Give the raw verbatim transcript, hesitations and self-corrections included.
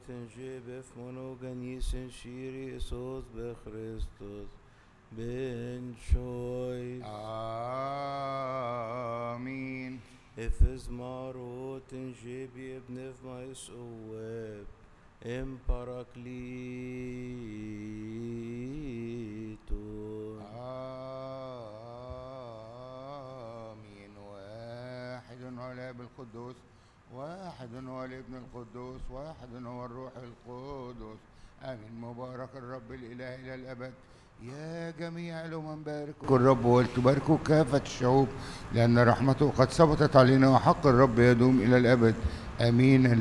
تنجيبف monogeniesen Kyrios بخريستوس بن شويس. آمين. Efes maro tenjebi ebnev mais oeb em paraklitos. آمين. واحد هو الآب القدوس، واحد هو الابن القدوس، واحد هو الروح القدس. آمين. مبارك الرب الإله إلى الأبد. يا جميع الأمم باركوا الرب ولتباركوا كافة الشعوب، لأن رحمته قد ثبتت علينا وحق الرب يدوم إلى الأبد. آمين.